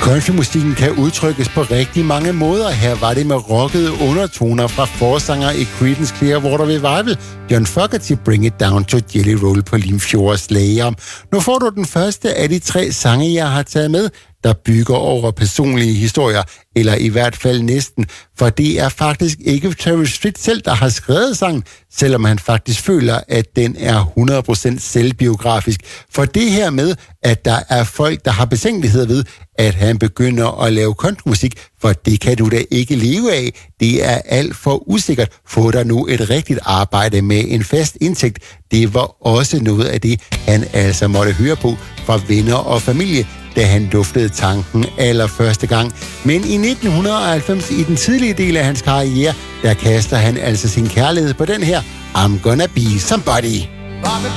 Countrymusikken kan udtrykkes på rigtig mange måder. Her var det med rockede undertoner fra forsanger i Creedence Clearwater Revival, John Fogerty, Bring It Down to Jelly Roll på Limfjords Lager. Nu får du den første af de 3 sange, jeg har taget med, der bygger over personlige historier, eller i hvert fald næsten, for det er faktisk ikke Travis Tritt selv, der har skrevet sangen, selvom han faktisk føler, at den er 100% selvbiografisk. For det her med, at der er folk, der har betænkeligheder ved, at han begynder at lave countrymusik, for det kan du da ikke leve af. Det er alt for usikkert. Få dig nu et rigtigt arbejde med en fast indtægt. Det var også noget af det, han altså måtte høre på fra venner og familie, da han duftede tanken allerførste gang. Men i 1990, i den tidlige del af hans karriere, der kaster han altså sin kærlighed på den her I'm Gonna Be Somebody.